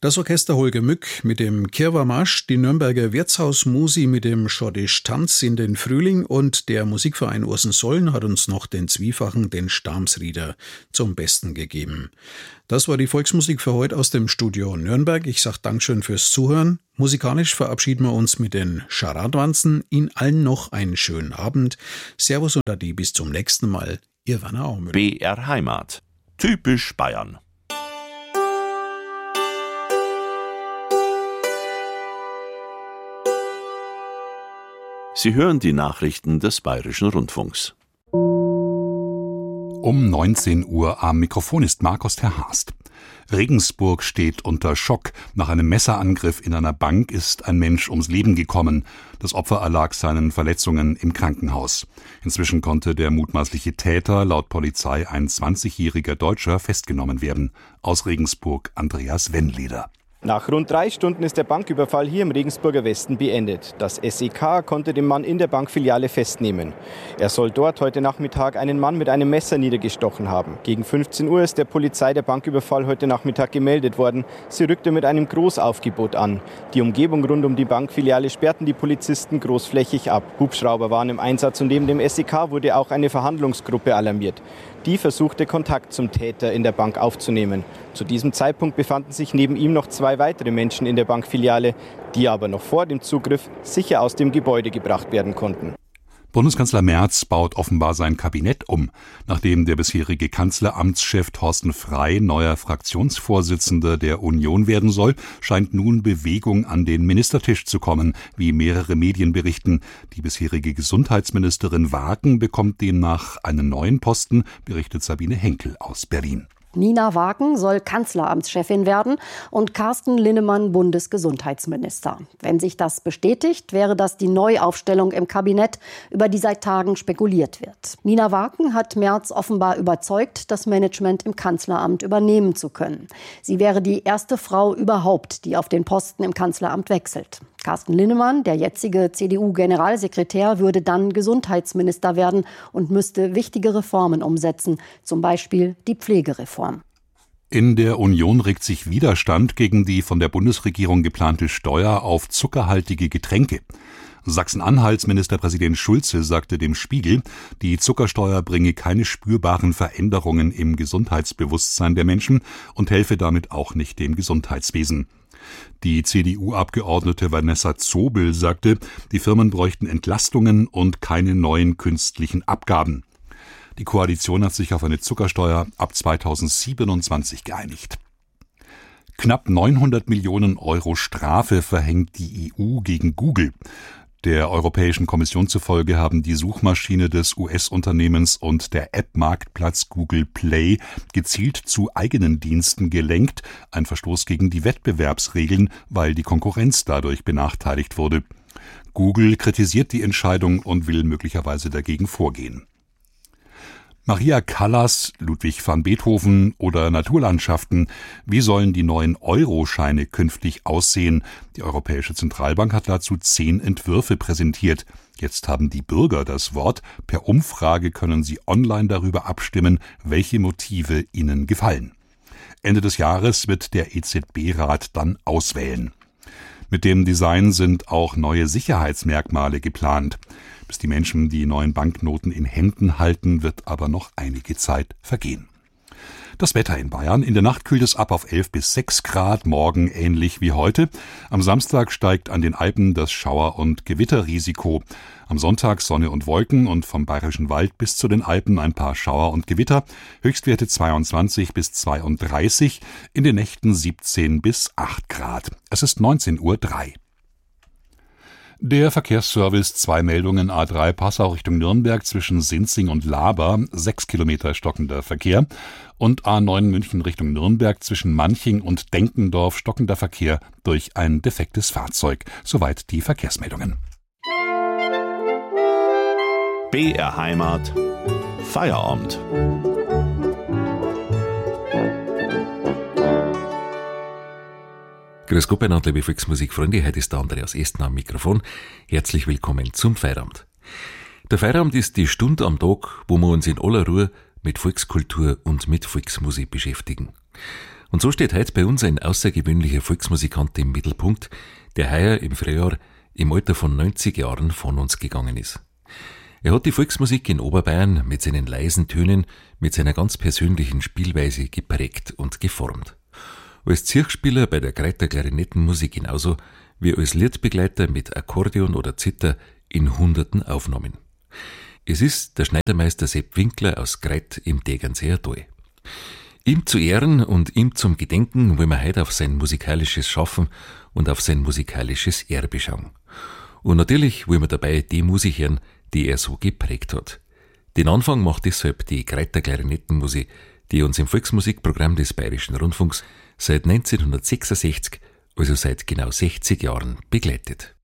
Das Orchester Holger Mück mit dem Kirwa-Marsch, die Nürnberger Wirtshausmusi mit dem Schottisch Tanz in den Frühling und der Musikverein Ursensollen hat uns noch den zwiefachen, den Stamsrieder, zum Besten gegeben. Das war die Volksmusik für heute aus dem Studio Nürnberg. Ich sage Dankeschön fürs Zuhören. Musikalisch verabschieden wir uns mit den Charadwanzen. Ihnen allen noch einen schönen Abend. Servus und Ade, bis zum nächsten Mal. Ihr Werner Aumüller. BR Heimat. Typisch Bayern. Sie hören die Nachrichten des Bayerischen Rundfunks. Um 19 Uhr am Mikrofon ist Markus Terhast. Regensburg steht unter Schock. Nach einem Messerangriff in einer Bank ist ein Mensch ums Leben gekommen. Das Opfer erlag seinen Verletzungen im Krankenhaus. Inzwischen konnte der mutmaßliche Täter, laut Polizei ein 20-jähriger Deutscher, festgenommen werden. Aus Regensburg Andreas Wennleder. Nach rund 3 Stunden ist der Banküberfall hier im Regensburger Westen beendet. Das SEK konnte den Mann in der Bankfiliale festnehmen. Er soll dort heute Nachmittag einen Mann mit einem Messer niedergestochen haben. Gegen 15 Uhr ist der Polizei der Banküberfall heute Nachmittag gemeldet worden. Sie rückte mit einem Großaufgebot an. Die Umgebung rund um die Bankfiliale sperrten die Polizisten großflächig ab. Hubschrauber waren im Einsatz und neben dem SEK wurde auch eine Verhandlungsgruppe alarmiert. Die versuchte, Kontakt zum Täter in der Bank aufzunehmen. Zu diesem Zeitpunkt befanden sich neben ihm noch 2 weitere Menschen in der Bankfiliale, die aber noch vor dem Zugriff sicher aus dem Gebäude gebracht werden konnten. Bundeskanzler Merz baut offenbar sein Kabinett um. Nachdem der bisherige Kanzleramtschef Thorsten Frey neuer Fraktionsvorsitzender der Union werden soll, scheint nun Bewegung an den Ministertisch zu kommen, wie mehrere Medien berichten. Die bisherige Gesundheitsministerin Wagen bekommt demnach einen neuen Posten, berichtet Sabine Henkel aus Berlin. Nina Wagen soll Kanzleramtschefin werden und Carsten Linnemann Bundesgesundheitsminister. Wenn sich das bestätigt, wäre das die Neuaufstellung im Kabinett, über die seit Tagen spekuliert wird. Nina Wagen hat Merz offenbar überzeugt, das Management im Kanzleramt übernehmen zu können. Sie wäre die erste Frau überhaupt, die auf den Posten im Kanzleramt wechselt. Carsten Linnemann, der jetzige CDU-Generalsekretär, würde dann Gesundheitsminister werden und müsste wichtige Reformen umsetzen, zum Beispiel die Pflegereform. In der Union regt sich Widerstand gegen die von der Bundesregierung geplante Steuer auf zuckerhaltige Getränke. Sachsen-Anhalts Ministerpräsident Schulze sagte dem Spiegel, die Zuckersteuer bringe keine spürbaren Veränderungen im Gesundheitsbewusstsein der Menschen und helfe damit auch nicht dem Gesundheitswesen. Die CDU-Abgeordnete Vanessa Zobel sagte, die Firmen bräuchten Entlastungen und keine neuen künstlichen Abgaben. Die Koalition hat sich auf eine Zuckersteuer ab 2027 geeinigt. Knapp 900 Millionen Euro Strafe verhängt die EU gegen Google. Der Europäischen Kommission zufolge haben die Suchmaschine des US-Unternehmens und der App-Marktplatz Google Play gezielt zu eigenen Diensten gelenkt, ein Verstoß gegen die Wettbewerbsregeln, weil die Konkurrenz dadurch benachteiligt wurde. Google kritisiert die Entscheidung und will möglicherweise dagegen vorgehen. Maria Callas, Ludwig van Beethoven oder Naturlandschaften. Wie sollen die neuen Euro-Scheine künftig aussehen? Die Europäische Zentralbank hat dazu 10 Entwürfe präsentiert. Jetzt haben die Bürger das Wort. Per Umfrage können sie online darüber abstimmen, welche Motive ihnen gefallen. Ende des Jahres wird der EZB-Rat dann auswählen. Mit dem Design sind auch neue Sicherheitsmerkmale geplant. Bis die Menschen die neuen Banknoten in Händen halten, wird aber noch einige Zeit vergehen. Das Wetter in Bayern. In der Nacht kühlt es ab auf 11 bis 6 Grad, morgen ähnlich wie heute. Am Samstag steigt an den Alpen das Schauer- und Gewitterrisiko. Am Sonntag Sonne und Wolken und vom Bayerischen Wald bis zu den Alpen ein paar Schauer und Gewitter. Höchstwerte 22 bis 32, in den Nächten 17 bis 8 Grad. Es ist 19:03 Uhr. Der Verkehrsservice, 2 Meldungen, A3 Passau Richtung Nürnberg zwischen Sinzing und Laber, 6 Kilometer stockender Verkehr und A9 München Richtung Nürnberg zwischen Manching und Denkendorf stockender Verkehr durch ein defektes Fahrzeug. Soweit die Verkehrsmeldungen. BR Heimat. Feierabend. Grüß Gott beieinander, liebe Volksmusikfreunde, heute ist der Andreas Estner am Mikrofon. Herzlich willkommen zum Feierabend. Der Feierabend ist die Stunde am Tag, wo wir uns in aller Ruhe mit Volkskultur und mit Volksmusik beschäftigen. Und so steht heute bei uns ein außergewöhnlicher Volksmusikant im Mittelpunkt, der heuer im Frühjahr im Alter von 90 Jahren von uns gegangen ist. Er hat die Volksmusik in Oberbayern mit seinen leisen Tönen, mit seiner ganz persönlichen Spielweise geprägt und geformt. Als Zirchspieler bei der Greiter Klarinettenmusik genauso wie als Liedbegleiter mit Akkordeon oder Zither in hunderten Aufnahmen. Es ist der Schneidermeister Sepp Winkler aus Greit im Tegernseer Tal. Ihm zu Ehren und ihm zum Gedenken wollen wir heute auf sein musikalisches Schaffen und auf sein musikalisches Erbe schauen. Und natürlich wollen wir dabei die Musik hören, die er so geprägt hat. Den Anfang macht deshalb die Greiter Klarinettenmusik, die uns im Volksmusikprogramm des Bayerischen Rundfunks seit 1966, also seit genau 60 Jahren, begleitet.